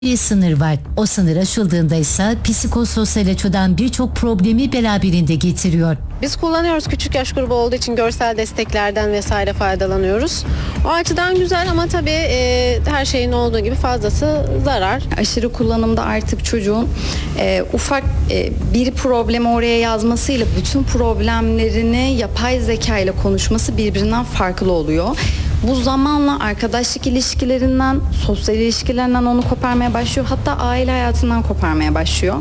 Bir sınır var. O sınır aşıldığında ise psikososyal açıdan birçok problemi beraberinde getiriyor. Biz kullanıyoruz, küçük yaş grubu olduğu için görsel desteklerden vesaire faydalanıyoruz. O açıdan güzel ama tabii her şeyin olduğu gibi fazlası zarar. Aşırı kullanımda artık çocuğun ufak bir problemi oraya yazmasıyla bütün problemlerini yapay zeka ile konuşması birbirinden farklı oluyor. Bu zamanla arkadaşlık ilişkilerinden, sosyal ilişkilerinden onu koparmaya başlıyor. Hatta aile hayatından koparmaya başlıyor.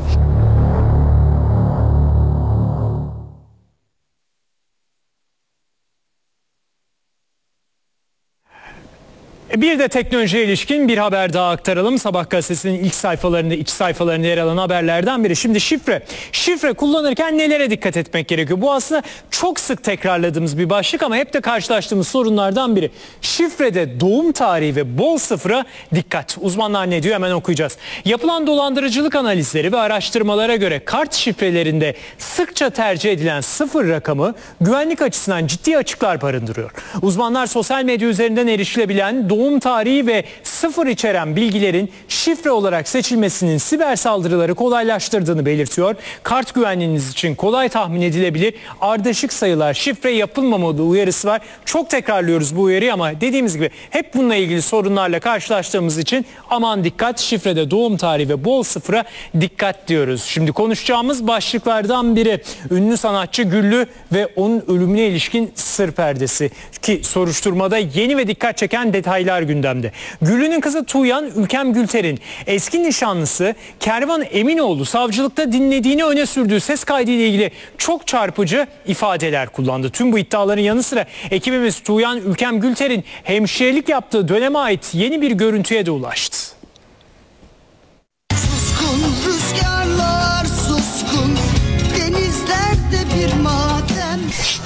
Bir de teknolojiye ilişkin bir haber daha aktaralım. Sabah gazetesinin ilk sayfalarında, iç sayfalarında yer alan haberlerden biri. Şimdi şifre kullanırken nelere dikkat etmek gerekiyor? Bu aslında çok sık tekrarladığımız bir başlık ama hep de karşılaştığımız sorunlardan biri. Şifrede doğum tarihi ve bol sıfıra dikkat. Uzmanlar ne diyor hemen okuyacağız. Yapılan dolandırıcılık analizleri ve araştırmalara göre kart şifrelerinde sıkça tercih edilen sıfır rakamı güvenlik açısından ciddi açıklar barındırıyor. Uzmanlar sosyal medya üzerinden erişilebilen doğum tarihi ve sıfır içeren bilgilerin şifre olarak seçilmesinin siber saldırıları kolaylaştırdığını belirtiyor. Kart güvenliğiniz için kolay tahmin edilebilir ardışık sayılar, şifre yapılmamalı uyarısı var. Çok tekrarlıyoruz bu uyarıyı ama dediğimiz gibi hep bununla ilgili sorunlarla karşılaştığımız için aman dikkat, şifrede doğum tarihi ve bol sıfıra dikkat diyoruz. Şimdi konuşacağımız başlıklardan biri ünlü sanatçı Güllü ve onun ölümüne ilişkin sır perdesi ki soruşturmada yeni ve dikkat çeken detaylar gündemde. Güllü'nün kızı Tuğyan Ülkem Gülter'in eski nişanlısı Kervan Eminoğlu savcılıkta dinlediğini öne sürdüğü ses kaydı ile ilgili çok çarpıcı ifadeler kullandı. Tüm bu iddiaların yanı sıra ekibimiz Tuğyan Ülkem Gülter'in hemşirelik yaptığı döneme ait yeni bir görüntüye de ulaştı. Suskun rüzgarlar, suskun denizlerde bir maden.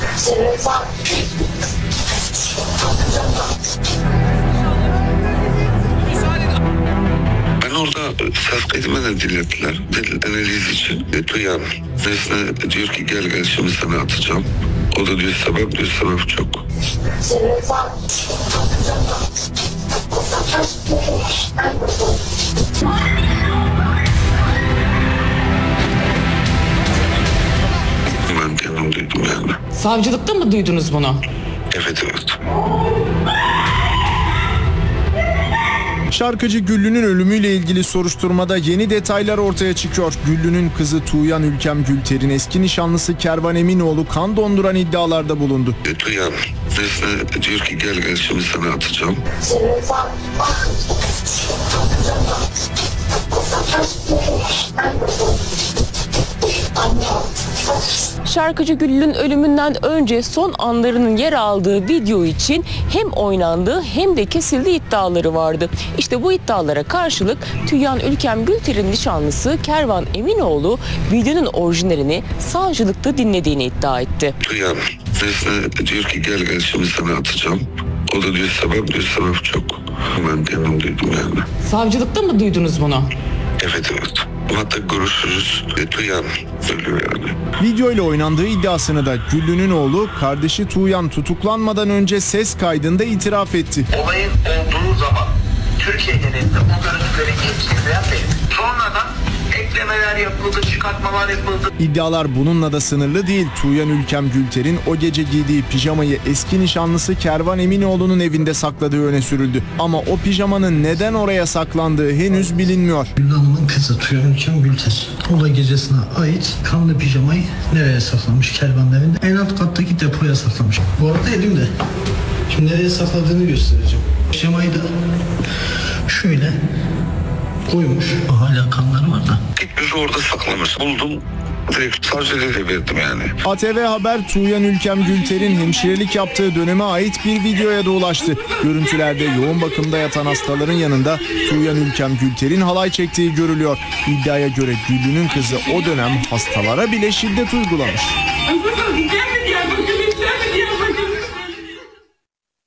Ben orada ses kaydımı da dinlettiler. Analiz için. Tuyan Nesne diyor ki gel şimdi sana atacağım. O da diyor sebep çok. Ben kendim duydum yani. Savcılıkta mı duydunuz bunu? Evet. Şarkıcı Güllü'nün ölümüyle ilgili soruşturmada yeni detaylar ortaya çıkıyor. Güllü'nün kızı Tuğyan Ülkem Gülter'in eski nişanlısı Kervan Eminoğlu kan donduran iddialarda bulundu. Tuğyan Nesne diyor ki gel şimdi sana atacağım. Şarkıcı Güllü'nün ölümünden önce son anlarının yer aldığı video için hem oynandığı hem de kesildiği iddiaları vardı. İşte bu iddialara karşılık Tuğyan Ülkem Gülter'in nişanlısı Kervan Eminoğlu videonun orijinalini savcılıkta dinlediğini iddia etti. Tuğyan Nesne diyor ki gel şimdi sana atacağım. O da diyor sebep çok. Ben kendim duydum yani. Savcılıkta mı duydunuz bunu? Evet. Hatta görüşürüz. Tuğyan söylüyor yani. Video ile oynandığı iddiasını da Güllü'nün oğlu kardeşi Tuğyan tutuklanmadan önce ses kaydında itiraf etti. Olayın olduğu zaman Türkiye genelinde bu görüntüleri ilk izleyen benim. Sonradan eklemeler yapıldı, çıkartmalar yapıldı. İddialar bununla da sınırlı değil. Tuğyan Ülkem Gülter'in o gece giydiği pijamayı eski nişanlısı Kervan Eminoğlu'nun evinde sakladığı öne sürüldü. Ama o pijamanın neden oraya saklandığı henüz bilinmiyor. Güllü Hanım'ın kızı Tuğyan Ülkem Gülter olay gecesine ait kanlı pijamayı nereye saklamış? Kervan'ın evinde en alt kattaki depoya saklamış. Bu arada elimde. Şimdi nereye sakladığını göstereceğim. Pijamayı da şöyle koymuş. Hala kanları var da. Gitmiş orada saklamış. Buldum. Direkt savcılığa da verdim yani. ATV Haber Tuğyan Ülkem Gülter'in hemşirelik yaptığı döneme ait bir videoya da ulaştı. Görüntülerde yoğun bakımda yatan hastaların yanında Tuğyan Ülkem Gülter'in halay çektiği görülüyor. İddiaya göre Güllü'nün kızı o dönem hastalara bile şiddet uygulamış.